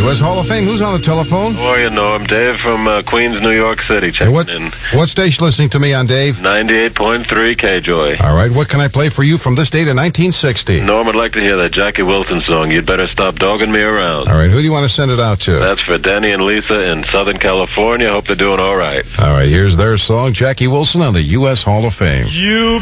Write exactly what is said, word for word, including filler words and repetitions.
U S Hall of Fame. Who's on the telephone? How are you, Norm? Dave from uh, Queens, New York City, checking what, in. What station listening to me on, Dave? ninety-eight point three K-Joy. All right, what can I play for you from this date in nineteen sixty? Norm, I'd like to hear that Jackie Wilson song, You'd Better Stop Dogging Me Around. All right, who do you want to send it out to? That's for Danny and Lisa in Southern California. Hope they're doing all right. All right, here's their song, Jackie Wilson on the U S Hall of Fame. You